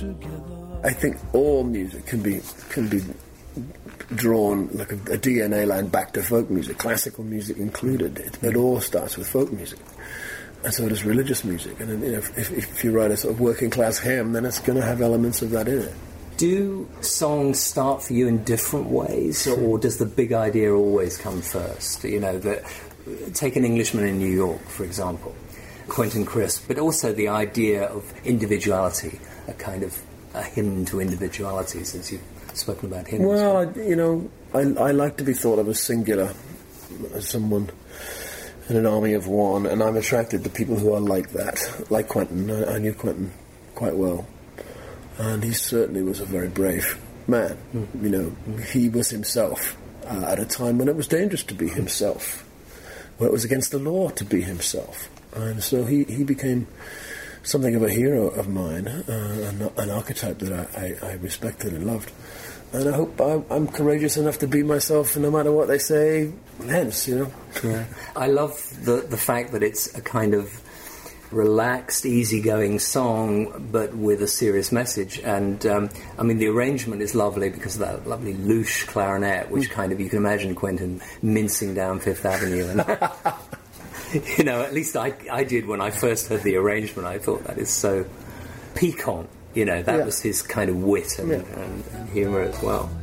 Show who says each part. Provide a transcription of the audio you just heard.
Speaker 1: I think all music can be drawn like a DNA line back to folk music, classical music included. It all starts with folk music. And so does religious music. And you know, if you write a sort of working class hymn, then it's going to have elements of that in it.
Speaker 2: Do songs start for you in different ways, or does the big idea always come first? You know, take An Englishman in New York, for example, Quentin Crisp, but also the idea of individuality, a kind of a hymn to individuality, since you've spoken about hymns.
Speaker 1: Well, I like to be thought of as singular, as someone in an army of one, and I'm attracted to people who are like that, like Quentin. I knew Quentin quite well. And he certainly was a very brave man. You know, he was himself at a time when it was dangerous to be himself, when it was against the law to be himself. And so he became something of a hero of mine, an archetype that I respected and loved. And I hope I'm courageous enough to be myself no matter what they say, hence, you know.
Speaker 2: Yeah. I love the fact that it's a kind of relaxed, easygoing song, but with a serious message. And I mean, the arrangement is lovely because of that lovely louche clarinet, which kind of, you can imagine Quentin mincing down Fifth Avenue. And you know, at least I did when I first heard the arrangement. I thought that is so piquant. You know, that was his kind of wit and humour as well.